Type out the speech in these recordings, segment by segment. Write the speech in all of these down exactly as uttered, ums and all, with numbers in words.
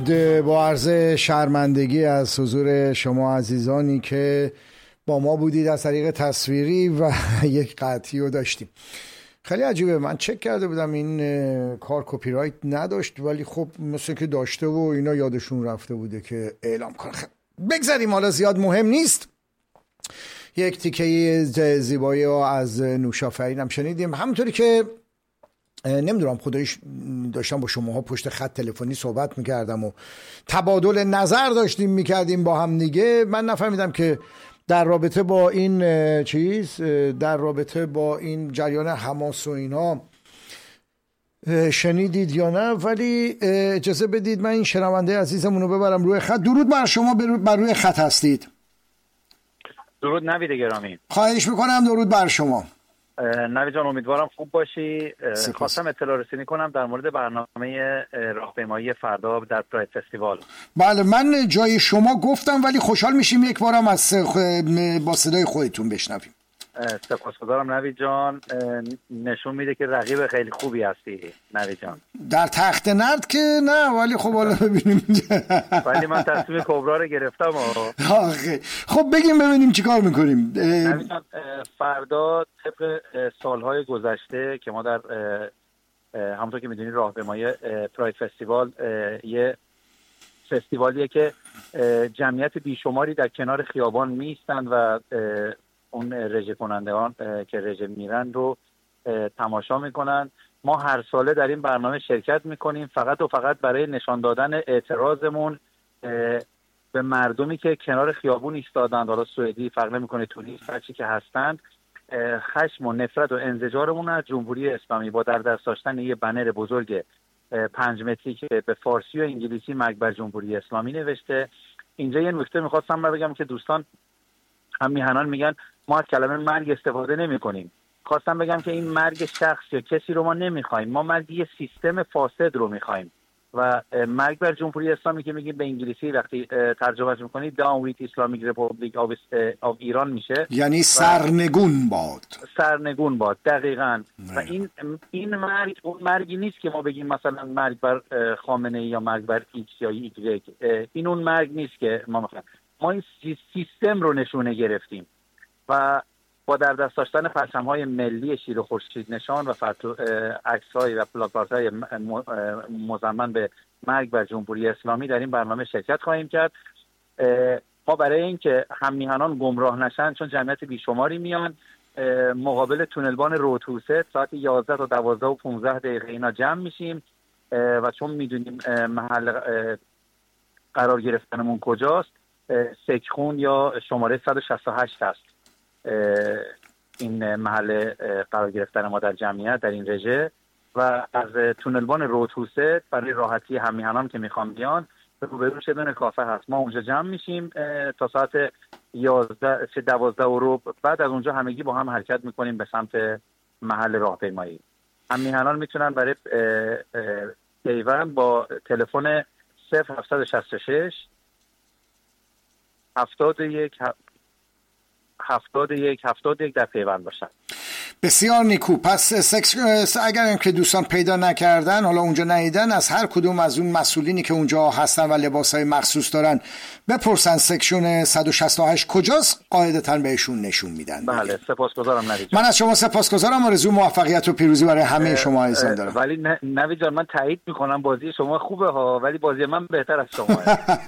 با عرض شرمندگی از حضور شما عزیزانی که با ما بودید از طریق تصویری و یک قطعی رو داشتیم. خیلی عجیبه، من چک کرده بودم این کار کپی رایت نداشت، ولی خب مثل که داشته و اینا یادشون رفته بوده که اعلام کنه. بگذاریم، حالا زیاد مهم نیست. یک تیکه زیبایی از نوشافرین هم شنیدیم. همونطوری که نمیدونم، خدایش داشتم با شماها پشت خط تلفنی صحبت میکردم و تبادل نظر داشتیم میکردیم با هم دیگه، من نفهمیدم که در رابطه با این چیز، در رابطه با این جریان حماس و اینا شنیدید یا نه. ولی اجازه بدید من این شنونده عزیزمون رو ببرم روی خط. درود بر شما، بر روی خط هستید. درود نوید گرامی. خواهش میکنم. درود بر شما نوید جان، امیدوارم خوب باشی. خواستم اطلاع رسانی کنم در مورد برنامه راهپیمایی فردا در پراید فستیوال. بله، من جای شما گفتم، ولی خوشحال میشیم یک بارم از با صدای خودتون بشنویم. سپاسگزارم نوید جان، نشون میده که رقیب خیلی خوبی هستی نوید جان. در تخت نرد که نه، ولی خب حالا ببینیم. ولی من تصمیم کبرا رو گرفتم. آخه خب بگیم ببینیم چیکار میکنیم. نوید جان، فردا طبق سالهای گذشته که ما در همونطور که میدونی راهپیمایی پراید فستیوال یه فستیوالیه که جمعیت بیشماری در کنار خیابان میستند و اون رژه کنندگان که رژه میرن رو تماشا میکنن. ما هر ساله در این برنامه شرکت میکنیم فقط و فقط برای نشان دادن اعتراضمون به مردمی که کنار خیابون ایستادند، حالا سوئدی فرق نمیکنه، توریست، هرچی که هستند. خشم و نفرت و انزجارمون از جمهوری اسلامی با در دست داشتن یه بنر بزرگ پنج متری که به فارسی و انگلیسی مرگ بر جمهوری اسلامی نوشته. اینجا یه نکته میخواستم بگم که دوستان هم میهنان میگن ما از کلمه مرگ استفاده نمی کنیم. خواستم بگم که این مرگ شخص یا کسی رو ما نمیخوایم، ما مرگ یه سیستم فاسد رو میخوایم. و مرگ بر جمهوری اسلامی که میگیم به انگلیسی وقتی ترجمهش میکنید Down with Islamic Republic of, of ایران میشه، یعنی سرنگون باد. سرنگون باد دقیقاً. و این این مرگ اون مرگی نیست که ما بگیم مثلا مرگ بر خامنه ای یا مرگ بر ایکس یا ایگرگ. این اون مرگ نیست که ما میخوایم. ما این سیستم رو نشونه گرفتیم و با در دست داشتن پرچم‌های ملی شیر و خورشید نشان و عکس‌های و پلاکارت‌های مضمن به مرگ بر جمهوری اسلامی در این برنامه شرکت خواهیم کرد. ما برای اینکه هم میهنان گمراه نشن، چون جمعیت بیشماری میان، مقابل تونلبان روتوسه ساعت یازده تا دوازده و پانزده دقیقه اینا جمع میشیم و چون میدونیم محل قرار گرفتنمون کجاست، سکخون یا شماره صد و شصت و هشت هست این محل قرار گرفتن ما در جمعیت در این رژه. و از تونلبان روتوسه برای راحتی همیهنان که میخوام بیان روبروش یه دونه کافه هست، ما اونجا جمع میشیم تا ساعت یازده چه دوازده و ربع. بعد از اونجا همگی با هم حرکت میکنیم به سمت محل راهپیمایی. همیهنان میتونن برای پیوند با تلفن صفر هفتصد و شصت و شش هفتاد و یک هفتاد و یک هفتاد و یک در پیوند باشن. بسیار نیکو. پس سکس اگر هم که دوستان پیدا نکردن، حالا اونجا ندیدن، از هر کدوم از اون مسئولینی که اونجا هستن و لباسای مخصوص دارن بپرسن سکشن صد و شصت و هشت کجاست، قاعدتاً بهشون نشون میدن. بله، سپاسگزارم نوید. من از شما سپاسگزارم، آرزو موفقیت و پیروزی برای همه شما عزیزان دارم. ولی نوید جان، من تایید میکنم بازی شما خوبه ها، ولی بازی من بهتر از شما.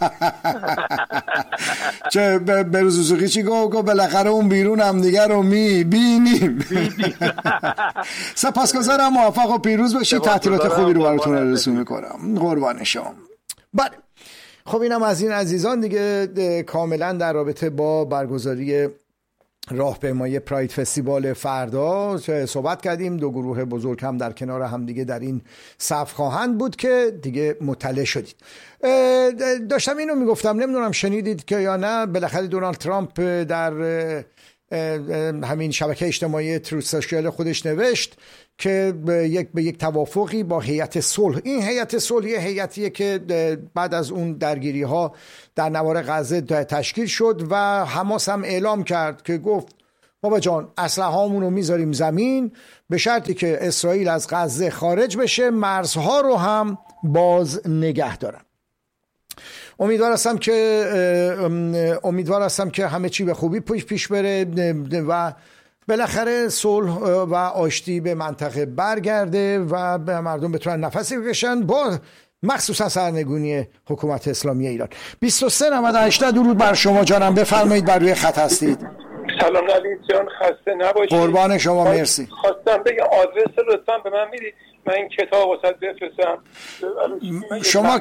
چه بروزوزوقی چی گو گو بالاخره اون بیرون هم دیگه رو میبینیم. سپاسگزارم، موفق و پیروز باشید. تعطیلات خوبی رو براتون آرزو میکنم. قربان شما. بله، خب اینم از این عزیزان دیگه کاملا در رابطه با برگزاری راهپیمایی پراید فستیوال فردا صحبت کردیم. دو گروه بزرگ هم در کنار هم دیگه در این صف خواهند بود که دیگه مطلع شدید. داشتم اینو میگفتم، نمیدونم شنیدید که یا نه، بالاخره دونالد ترامپ در همین شبکه اجتماعی تروت سوشال خودش نوشت که به یک به یک توافقی با هیئت صلح. این هیئت صلح یه هیئتیه که بعد از اون درگیری ها در نوار غزه تشکیل شد و حماس هم اعلام کرد که گفت بابا جان اسلحه هامون رو میذاریم زمین به شرطی که اسرائیل از غزه خارج بشه، مرزها رو هم باز نگه دارن. امیدوار هستم که امیدوار هستم که همه چی به خوبی پیش پیش بره و بالاخره صلح و آشتی به منطقه برگرده و به مردم بتونن نفسی بکشن با مخصوصا سرنگونی حکومت اسلامی ایران. بیست و سه نود و هشت درود بر شما جانم، بفرمایید، بر روی خط هستید. سلام نوید جان، خسته نباشید. قربان شما، مرسی. خواستم بگم آدرس لطفا به من میدید، من این کتاب واسه بفرستم. شما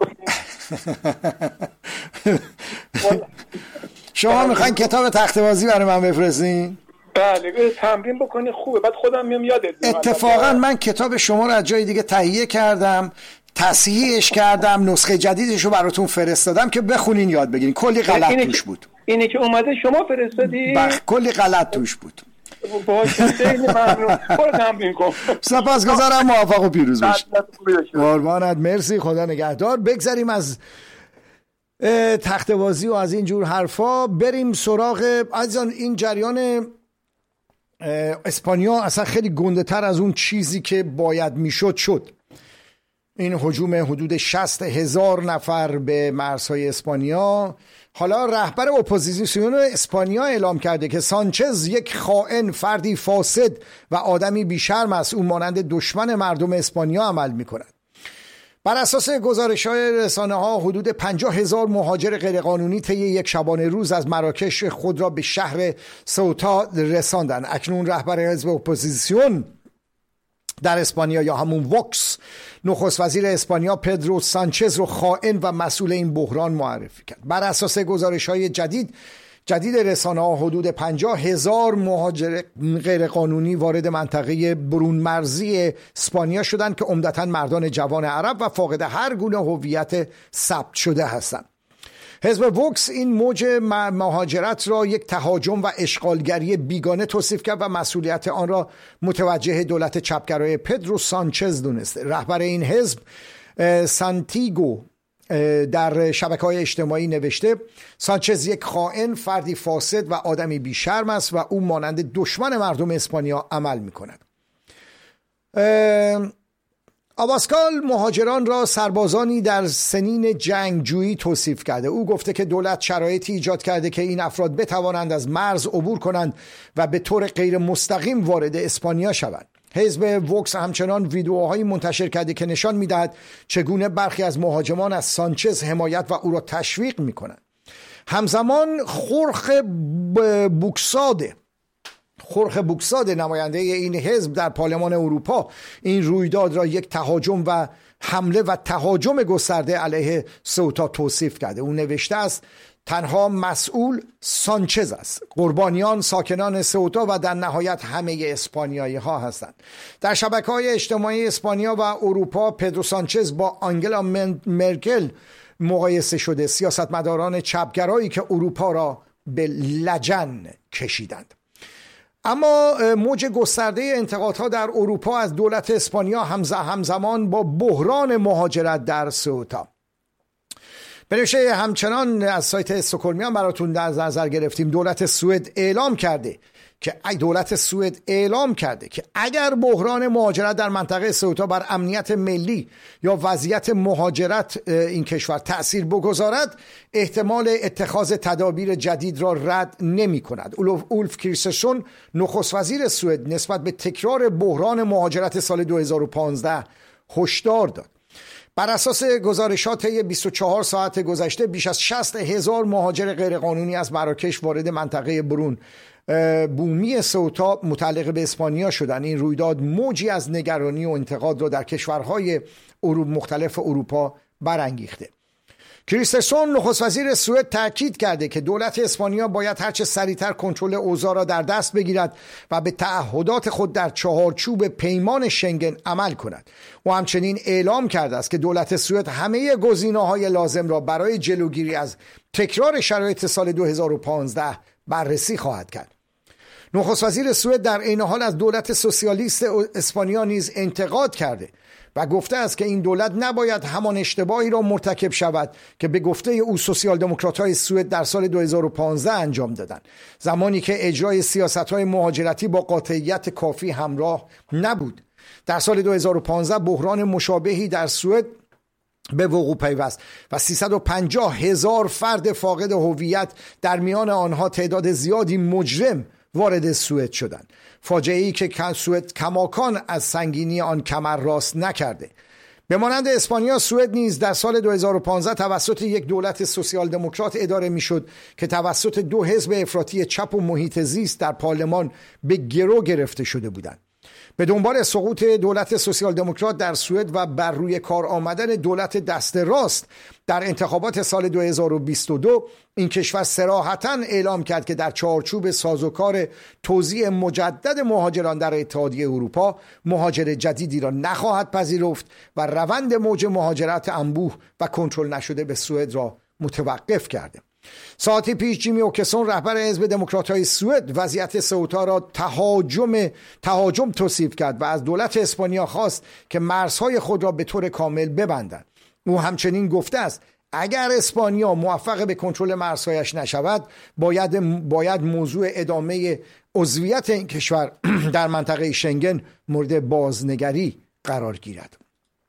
شما میخواین کتاب تخته‌بازی برای من بفرستین؟ بله، تمرین بکنی خوبه، بعد خودم میام یادت میاد. اتفاقا من کتاب شما رو از جای دیگه تهیه کردم، تصحیحش کردم، نسخه جدیدش رو براتون فرستادم که بخونین یاد بگیرین. کلی غلط توش بود. اینی که اومده شما فرستادی؟ بخ کلی غلط توش بود. باشه، خیلی ممنون. برو تمرین کن. سپاسگزارم، موفق و پیروز باشید. قربانت، مرسی، خدا نگهدار. بگذریم از تخته‌بازی و از این جور حرفا، بریم سراغ عزیزان این جریان اسپانیا. اصلا خیلی گنده تر از اون چیزی که باید میشد شد. این هجوم حدود شصت هزار نفر به مرزهای اسپانیا. حالا رهبر اپوزیسیون اسپانیا اعلام کرده که سانچز یک خائن، فردی فاسد و آدمی بیشرم است. اون مانند دشمن مردم اسپانیا عمل میکند. بر اساس گزارش‌های رسانه‌ها حدود پنجاه هزار مهاجر غیرقانونی طی یک شبانه روز از مراکش خود را به شهر سئوتا رساندند. اکنون رهبر حزب اپوزیسیون در اسپانیا یا همون وکس، نخست وزیر اسپانیا پدرو سانچز رو خائن و مسئول این بحران معرفی کرد. بر اساس گزارش‌های جدید جدید رسانه‌ها حدود پنجاه هزار مهاجر غیرقانونی وارد منطقه برون مرزی اسپانیا شدند که عمدتاً مردان جوان عرب و فاقد هر گونه هویت ثبت شده هستند. حزب وکس این موج مهاجرت را یک تهاجم و اشغالگری بیگانه توصیف کرد و مسئولیت آن را متوجه دولت چپگرای پدرو سانچز دونسته. رهبر این حزب سانتیگو در شبکه‌های اجتماعی نوشته سانچز یک خائن، فردی فاسد و آدمی بیشرم است و او مانند دشمن مردم اسپانیا عمل می‌کند. آباسکال مهاجران را سربازانی در سنین جنگجویی توصیف کرده. او گفته که دولت شرایطی ایجاد کرده که این افراد بتوانند از مرز عبور کنند و به طور غیر مستقیم وارد اسپانیا شوند. حزب وکس همچنان ویدیوهایی منتشر کرده که نشان می‌دهد چگونه برخی از مهاجمان از سانچز حمایت و او را تشویق می‌کنند. همزمان خورخ بوکساده خورخ بوکساده نماینده این حزب در پارلمان اروپا این رویداد را یک تهاجم و حمله و تهاجم گسترده علیه سئوتا توصیف کرده. او نوشته است تنها مسئول سانچز است. قربانیان ساکنان سئوتا و در نهایت همه اسپانیایی ها هستند. در شبکه‌های اجتماعی اسپانیا و اروپا پدرو سانچز با آنگلا مرکل مقایسه شده، سیاستمداران چپگرایی که اروپا را به لجن کشیدند. اما موج گسترده انتقادها در اروپا از دولت اسپانیا همزمان با بحران مهاجرت در سئوتا. بنوشه همچنان از سایت استکهلمیان براتون در نظر گرفتیم. دولت سوئد اعلام کرده که دولت سوئد اعلام کرده که اگر بحران مهاجرت در منطقه سئوتا بر امنیت ملی یا وضعیت مهاجرت این کشور تأثیر بگذارد، احتمال اتخاذ تدابیر جدید را رد نمی کند. اولف کریسترسون نخست وزیر سوئد نسبت به تکرار بحران مهاجرت سال دو هزار و پانزده هشدار داد. بر اساس گزارشات بیست و چهار ساعت گذشته بیش از شصت هزار مهاجر غیرقانونی از مراکش وارد منطقه برون بومی سئوتا متعلق به اسپانیا شدند. این رویداد موجی از نگرانی و انتقاد را در کشورهای مختلف اروپا برانگیخته. کریسترسون نخست وزیر سوئد تاکید کرده که دولت اسپانیا باید هرچه سریعتر کنترل اوضاع را در دست بگیرد و به تعهدات خود در چهارچوب پیمان شنگن عمل کند. او همچنین اعلام کرده است که دولت سوئد همه گزینه‌های لازم را برای جلوگیری از تکرار شرایط سال دو هزار و پانزده بررسی خواهد کرد. نخست وزیر سوئد در عین حال از دولت سوسیالیست اسپانیا نیز انتقاد کرده و گفته است که این دولت نباید همان اشتباهی را مرتکب شود که به گفته او سوسیال دموکرات‌های سوئد در سال دو هزار و پانزده انجام دادند، زمانی که اجرای سیاست‌های مهاجرتی با قاطعیت کافی همراه نبود. در سال دو هزار و پانزده بحران مشابهی در سوئد به وقوع پیوست و سیصد و پنجاه هزار فرد فاقد هویت، در میان آنها تعداد زیادی مجرم، وارد سوئد شدند. فاجعه‌ای که سوئد کماکان از سنگینی آن کمر راست نکرده. به مانند اسپانیا، سوئد نیز در سال دو هزار و پانزده توسط یک دولت سوسیال دموکرات اداره میشد که توسط دو حزب افراطی چپ و محیط زیست در پارلمان به گرو گرفته شده بودند. به دنبال سقوط دولت سوسیال دموکرات در سوئد و بر روی کار آمدن دولت دست راست در انتخابات سال دو هزار و بیست و دو، این کشور صراحتاً اعلام کرد که در چارچوب سازوکار توزیع مجدد مهاجران در اتحادیه اروپا، مهاجر جدیدی را نخواهد پذیرفت و روند موج مهاجرت انبوه و کنترل نشده به سوئد را متوقف کرده. ساعتی پیش جیمی اوکسون، رهبر حزب دموکرات‌های سوئد، وضعیت سئوتا را تهاجم تهاجم توصیف کرد و از دولت اسپانیا خواست که مرزهای خود را به طور کامل ببندند. او همچنین گفته است اگر اسپانیا موفق به کنترل مرزهایش نشود، باید باید موضوع ادامه عضویت این کشور در منطقه شنگن مورد بازنگری قرار گیرد.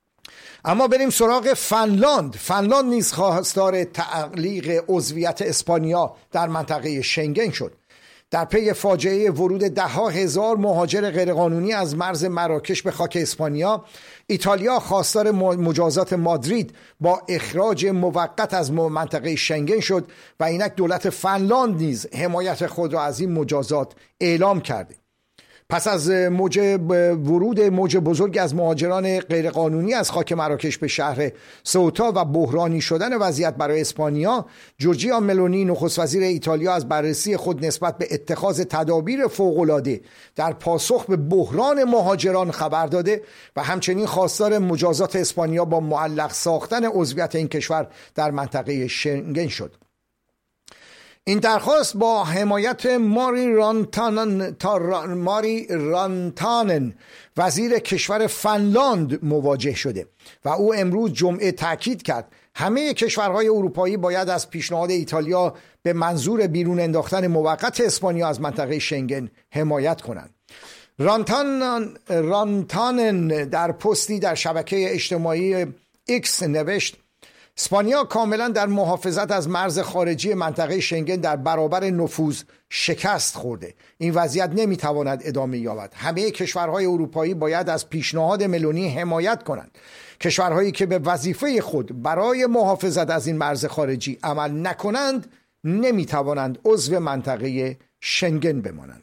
اما بریم سراغ فنلاند. فنلاند نیز خواستار تعلیق عضویت اسپانیا در منطقه شنگن شد. در پی فاجعه ورود ده ها هزار مهاجر غیرقانونی از مرز مراکش به خاک اسپانیا، ایتالیا خواستار مجازات مادرید با اخراج موقت از منطقه شنگن شد و اینک دولت فنلاند نیز حمایت خود را از این مجازات اعلام کرده. پس از موج ورود موج بزرگ از مهاجران غیرقانونی از خاک مراکش به شهر سئوتا و بحرانی شدن وضعیت برای اسپانیا، جورجیا ملونی، نخست وزیر ایتالیا، از بررسی خود نسبت به اتخاذ تدابیر فوق‌العاده در پاسخ به بحران مهاجران خبر داده و همچنین خواستار مجازات اسپانیا با معلق ساختن عضویت این کشور در منطقه شنگن شد. این درخواست با حمایت ماری رانتانن ماری رانتانن وزیر کشور فنلاند مواجه شده و او امروز جمعه تاکید کرد همه کشورهای اروپایی باید از پیشنهاد ایتالیا به منظور بیرون انداختن موقت اسپانیا از منطقه شنگن حمایت کنند. رانتانن رانتانن در پستی در شبکه اجتماعی ایکس نوشت اسپانیا کاملا در محافظت از مرز خارجی منطقه شنگن در برابر نفوذ شکست خورده. این وضعیت نمیتواند ادامه یابد. همه کشورهای اروپایی باید از پیشنهاد ملونی حمایت کنند. کشورهایی که به وظیفه خود برای محافظت از این مرز خارجی عمل نکنند نمیتوانند عضو منطقه شنگن بمانند.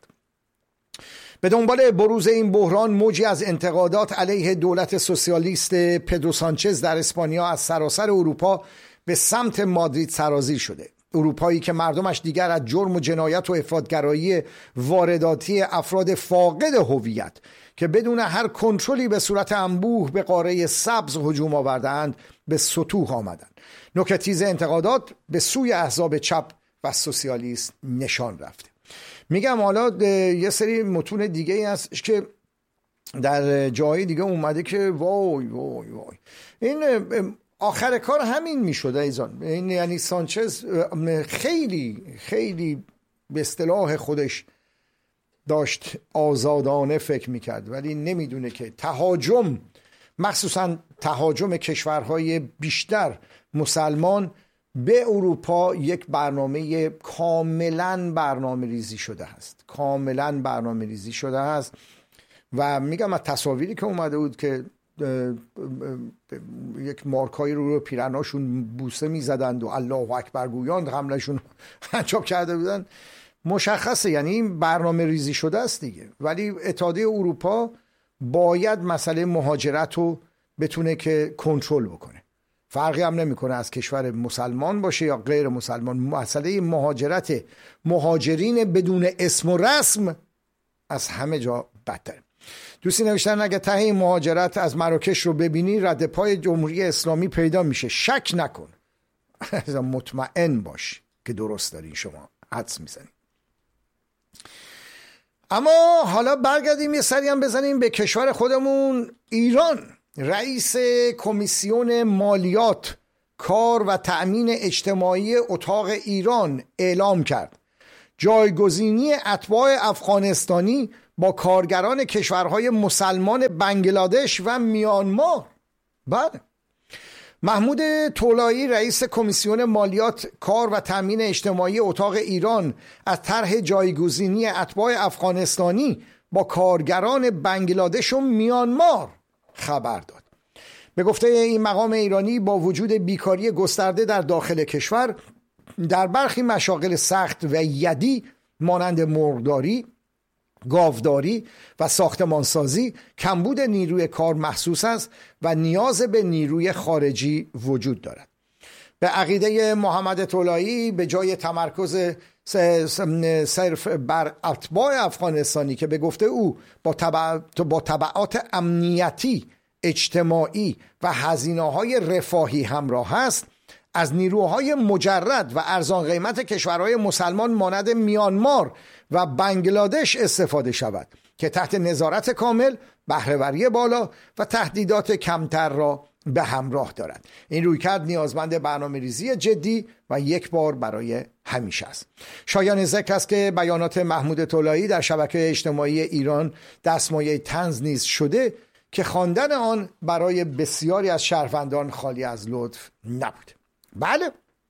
به دنبال بروز این بحران، موجی از انتقادات علیه دولت سوسیالیست پدرو سانچز در اسپانیا از سراسر اروپا به سمت مادرید سرازیر شده. اروپایی که مردمش دیگر از جرم و جنایت و افراطگرایی وارداتی افراد فاقد هویت که بدون هر کنترلی به صورت انبوه به قاره سبز هجوم آوردند به سطوح آمدند. نوک تیز انتقادات به سوی احزاب چپ و سوسیالیست نشان رفته. میگم حالا یه سری متون دیگه ای هست که در جای دیگه اومده که وای وای وای این آخر کار همین میشد ایزان. این یعنی سانچز خیلی خیلی به اصطلاح خودش داشت آزادانه فکر میکرد ولی نمیدونه که تهاجم، مخصوصا تهاجم کشورهای بیشتر مسلمان به اروپا یک برنامه کاملا برنامه ریزی شده هست کاملا برنامه ریزی شده هست و میگم از تصاویری که اومده بود که یک مارکایی رو رو پیرناشون بوسه میزدند و الله اکبر گویان حملشون انجام کرده بودن، مشخصه یعنی این برنامه ریزی شده است دیگه. ولی اتحادیه اروپا باید مسئله مهاجرت رو بتونه که کنترل بکنه، فرقی هم نمیکنه از کشور مسلمان باشه یا غیر مسلمان. مسئله مهاجرت مهاجرین بدون اسم و رسم از همه جا بدتر. دوستی نوشتن اگه ته این مهاجرت از مراکش رو ببینی رد پای جمهوری اسلامی پیدا میشه، شک نکن، مطمئن باش که درست داری، شما حدس میزنی. اما حالا برگردیم یه سری هم بزنیم به کشور خودمون ایران. رئیس کمیسیون مالیات، کار و تأمین اجتماعی اتاق ایران اعلام کرد جایگزینی اتباع افغانستانی با کارگران کشورهای مسلمان بنگلادش و میانمار. بله، محمود طولایی رئیس کمیسیون مالیات کار و تامین اجتماعی اتاق ایران از طرح جایگزینی اتباع افغانستانی با کارگران بنگلادش و میانمار خبر داد. به گفته این مقام ایرانی با وجود بیکاری گسترده در داخل کشور، در برخی مشاغل سخت و یدی مانند مرغداری، گاوداری و ساختمانسازی کمبود نیروی کار محسوس است و نیاز به نیروی خارجی وجود دارد. به عقیده محمد طولایی به جای تمرکز صرف بر اتباع افغانستانی که به گفته او با تبع... با تبعات امنیتی، اجتماعی و هزینه‌های رفاهی همراه است، از نیروهای مجرد و ارزان قیمت کشورهای مسلمان مانند میانمار و بنگلادش استفاده شود که تحت نظارت کامل، بهره‌وری بالا و تهدیدات کمتر را به همراه دارد. این رویکرد نیازمند برنامه‌ریزی جدی و یک بار برای همیشه است. شایان ذکر است که بیانات محمود طولایی در شبکه اجتماعی ایران دستمایه طنز نیز شده که خواندن آن برای بسیاری از شهروندان خالی از لطف نبود. بله،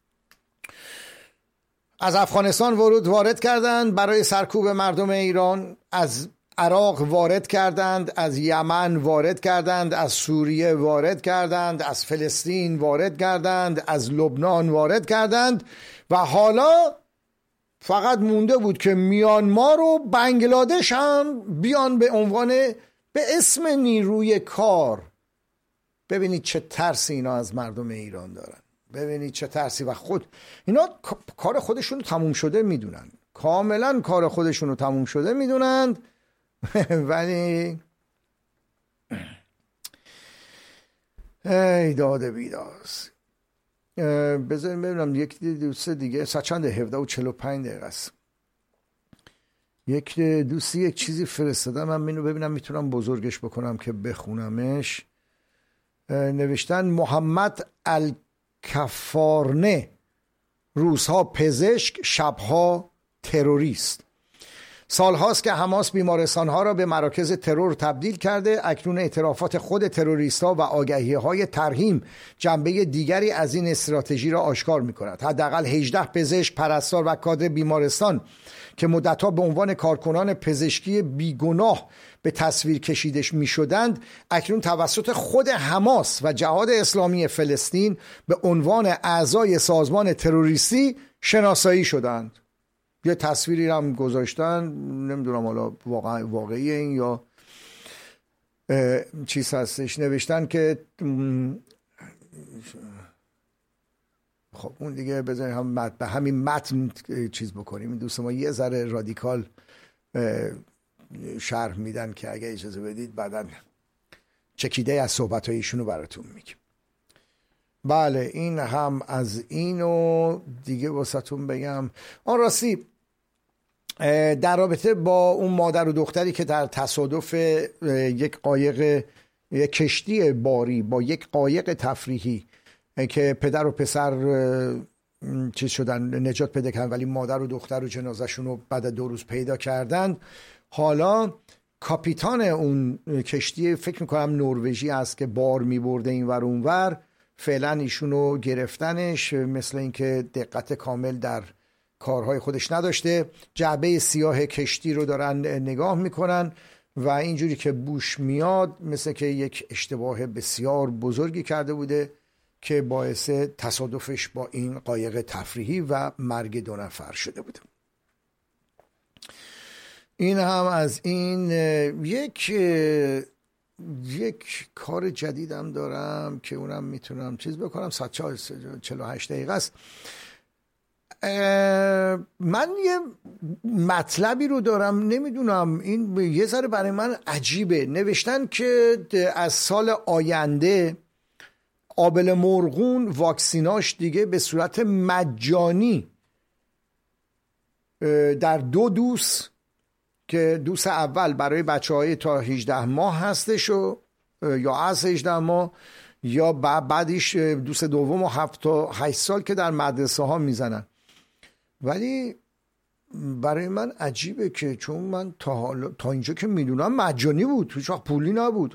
از افغانستان ورود وارد کردند برای سرکوب مردم ایران، از عراق وارد کردند، از یمن وارد کردند، از سوریه وارد کردند، از فلسطین وارد کردند، از لبنان وارد کردند و حالا فقط مونده بود که میانمار و بنگلادش هم بیان به عنوان به اسم نیروی کار. ببینید چه ترسی اینا از مردم ایران دارن، ببینید چه ترسی. و خود اینا کار خودشون رو تموم شده میدونن، کاملا کار خودشون رو تموم شده میدونند ولی ای داده بیداز. بذاریم ببینم یک دوست دیگه ساعت چنده؟ هفده و چهل و پنج دقیقه است. یک دوستی یک چیزی فرستاده، من اینو ببینم میتونم بزرگش بکنم که بخونمش. نوشتن محمد الکفارنه: روزها پزشک، شبها تروریست. سالهاست که حماس بیمارستانها را به مراکز ترور تبدیل کرده. اکنون اعترافات خود تروریست‌ها و آگهی‌های ترحیم جنبه دیگری از این استراتژی را آشکار می‌کند. حداقل هجده پزشک، پرستار و کادر بیمارستان که مدت‌ها به عنوان کارکنان پزشکی بیگناه به تصویر کشیده می‌شدند، اکنون توسط خود حماس و جهاد اسلامی فلسطین به عنوان اعضای سازمان تروریستی شناسایی شدند. یه تصویری هم گذاشتن، نمیدونم حالا واقع واقعی این یا چیز هستش. نوشتن که خب اون دیگه بذاریم هم مت... به همین متن چیز بکنیم. این دوست ما یه ذره رادیکال شرح میدن که اگه اجازه بدید بعداً چکیده از صحبت هایشون رو براتون میگیم. بله، این هم از اینو دیگه واسهتون بگم. آن راستی در رابطه با اون مادر و دختری که در تصادف یک قایق، یک کشتی باری با یک قایق تفریحی که پدر و پسر چیز شدن، نجات پیدا کردن، ولی مادر و دختر و جنازه‌شون رو بعد دو روز پیدا کردن. حالا کاپیتان اون کشتی فکر میکنم نروژی است که بار میبرده این ور اون ور، فعلا ایشونو گرفتنش، مثل اینکه دقت کامل در کارهای خودش نداشته. جعبه سیاه کشتی رو دارن نگاه میکنن و اینجوری که بوش میاد مثل که یک اشتباه بسیار بزرگی کرده بوده که باعث تصادفش با این قایق تفریحی و مرگ دو نفر شده بوده. این هم از این. یک یک کار جدیدم دارم که اونم میتونم چیز بکنم. ساعت چهل و هشت دقیقه است. من یه مطلبی رو دارم، نمیدونم این یه ذره برای من عجیبه. نوشتن که از سال آینده آبل مرغون واکسیناش دیگه به صورت مجانی در دو دوز، که دوز اول برای بچه های تا هجده ماه هستش و یا از هجده ماه، یا بعدش دوز دوم و هفت تا هشت سال که در مدرسه ها میزنن. ولی برای من عجیبه که چون من تا, تا اینجا که میدونم مجانی بود، هیچ وقت پولی نبود.